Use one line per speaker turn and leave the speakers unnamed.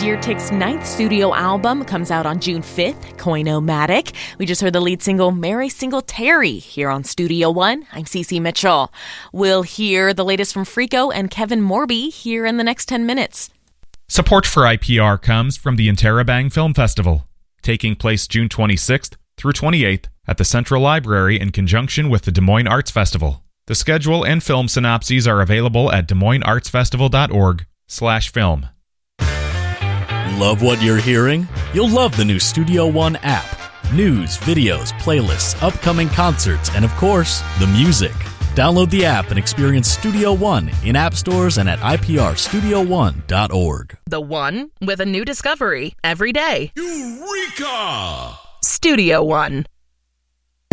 Deer Tick's 9th studio album comes out on June 5th, Coin-O-Matic. We just heard the lead single, Mary Singletary, here on Studio One. I'm Cece Mitchell. We'll hear the latest from Frico and Kevin Morby here in the next 10 minutes.
Support for IPR comes from the Interabang Film Festival, taking place June 26th through 28th at the Central Library in conjunction with the Des Moines Arts Festival. The schedule and film synopses are available at DesMoinesArtsFestival.org/film.
Love what you're hearing? You'll love the new Studio One app. News, videos, playlists, upcoming concerts, and of course, the music. Download the app and experience Studio One in app stores and at iprstudio1.org.
The One with a new discovery every day.
Eureka!
Studio One.